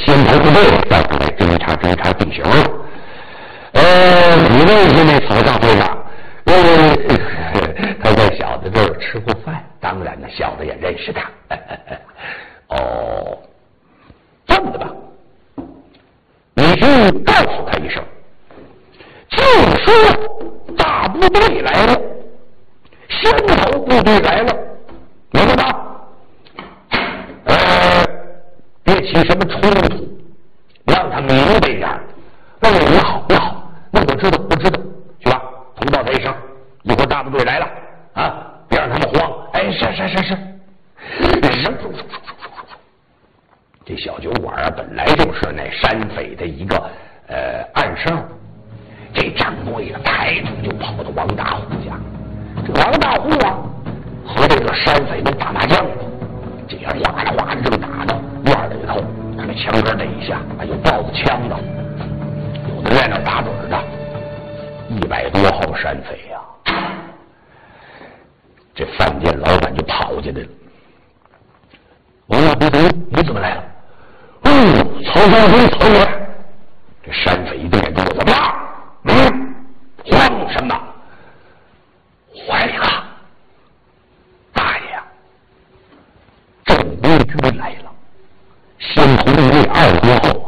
先头部队要出来侦察地形了。你问是那草上会上，他在小的这儿吃过饭，当然呢，小的也认识他。哦，这么的吧，你去告诉他一声，就说大部队来了，先头部队来了，明白吗？别起什么冲突，让他明白一点。你好，那我知道，去吧，通报他一声，一会儿大部队来了啊，别让他们慌。是。这小酒馆啊，本来就是那山匪的一个暗哨。这掌柜的抬腿就跑到王大虎家。这王大虎啊，和这个山匪们打麻将呢，这样哗啦哗啦正打呢，院里头那个墙根底下有豹子枪的，有的在那打盹的，100多号山匪呀。这饭店老板就跑进来了。王大虎，你怎么来了？曹少飞曹员。这山匪一瞪眼，怎么了？慌什么？坏了！大爷呀，正规军来了，先头部队2多号，